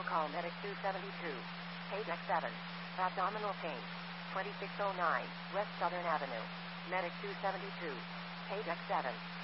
call Medic 272. Page X7. Abdominal pain. 2609 West Southern Avenue. Medic 272. Page X7.